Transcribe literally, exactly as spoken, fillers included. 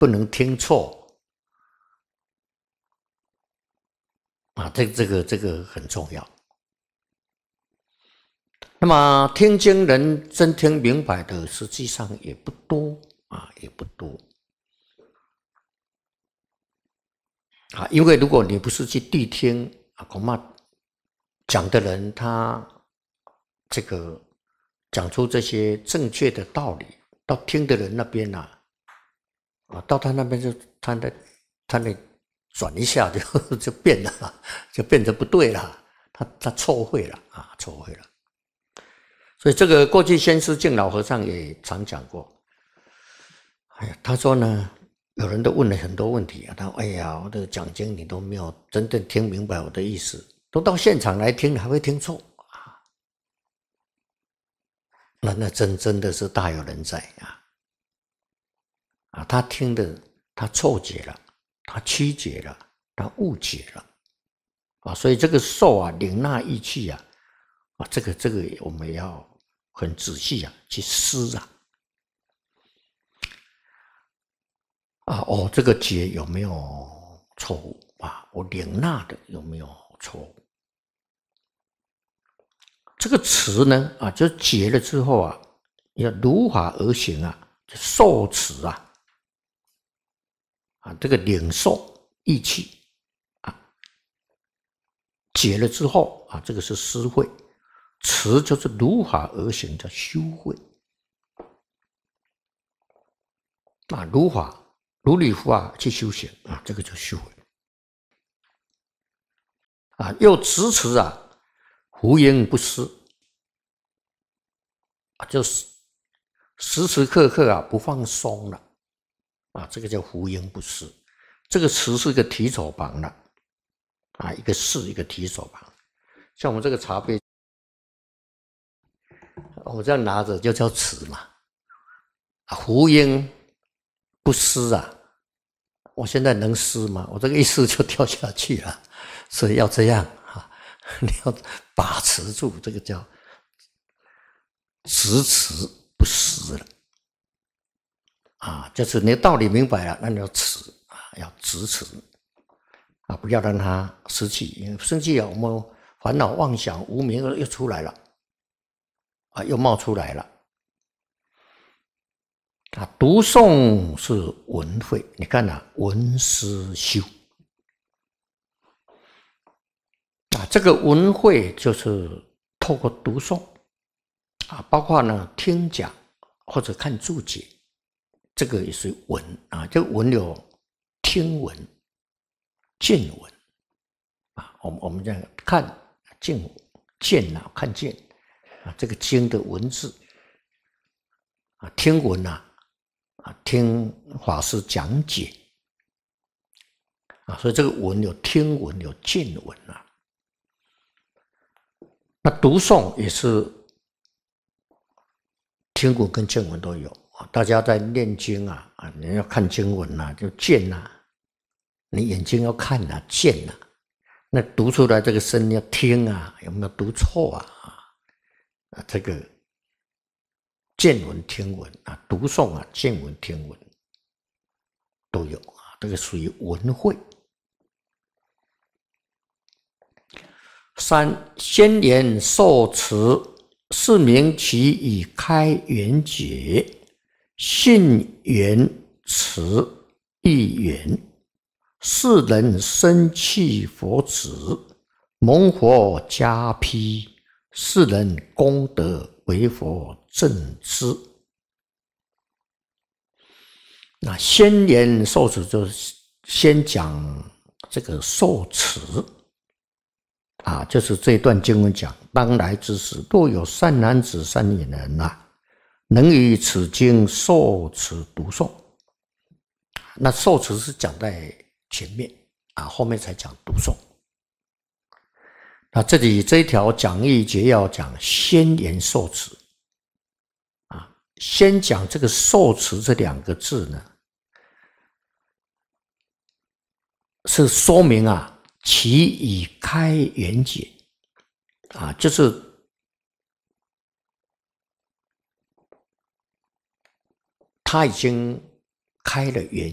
不能听错啊，这这个这个很重要。那么听经人真听明白的，实际上也不多啊，也不多啊，因为如果你不是去谛听啊，恐怕讲的人他这个讲出这些正确的道理，到听的人那边呐、啊，啊，到他那边就他那他那转一下就就变了，就变得不对了，他他错会了啊，错会了。所以这个过去先师净老和尚也常讲过，哎呀，他说呢，有人都问了很多问题啊，他说哎呀，我的讲经你都没有真正听明白我的意思，都到现场来听，还会听错啊？那那真真的是大有人在啊！啊，他听的他错解了，他曲解了，他误解了啊，所以这个受啊，领纳意气啊，啊，这个这个我们要很仔细啊去思啊。啊哦，这个解有没有错误啊？我领纳的有没有错误？这个词呢啊，就解了之后啊，要如法而行啊，受持啊，啊，这个领受意气啊，解了之后啊，这个是思慧，持就是如法而行的修慧啊，如法如理如法去修行啊，这个叫修慧啊，又持持啊，胡言不失啊，就是时时刻刻啊不放松了啊，这个叫胡言不失。这个持是一个提手旁了啊，一个是一个提手旁。像我们这个茶杯，我这样拿着就叫持嘛。啊，胡言不失啊，我现在能失吗？我这个一失就掉下去了，所以要这样啊，你要把持住，这个叫执持不失了啊，就是你的道理明白了，那你要持啊，要执持啊，不要让它失去，因为生气啊，我们烦恼妄想无明又出来了啊，又冒出来了啊。读诵是文慧，你看啊，文思修啊，这个文慧就是透过读诵啊，包括呢听讲或者看注解，这个也是文啊。这个文有听闻、见闻啊，我们我们这样看见见啊，看见啊，这个经的文字啊，听闻啊，啊，听法师讲解啊，所以这个文有听闻有见闻啊。那读诵也是听闻跟见闻都有啊。大家在念经啊，啊，你要看经文啊，就见啊，你眼睛要看啊，见啊。那读出来这个声音要听啊，有没有读错啊？啊，这个见闻听闻啊，读诵啊，见闻听闻都有啊，这个属于文慧。三先言受持，是名其以开圆解，信圆持义圆，世人生契佛子，蒙佛加披，世人功德为佛正知。那先言受持就是先讲这个受持啊，就是这段经文讲：当来之时，若有善男子、善女人啊，能以此经受持读诵。那受持是讲在前面啊，后面才讲读诵。那这里这一条讲义节要讲先言受持啊，先讲这个受持这两个字呢，是说明啊，其以开圆解啊，就是他已经开了圆